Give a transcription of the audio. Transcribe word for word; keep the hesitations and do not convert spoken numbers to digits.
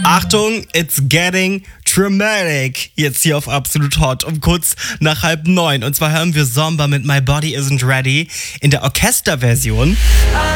Achtung, it's getting dramatic. Jetzt hier auf Absolut Hot um kurz nach halb neun. Und zwar hören wir Zomba mit My Body Isn't Ready in der Orchesterversion.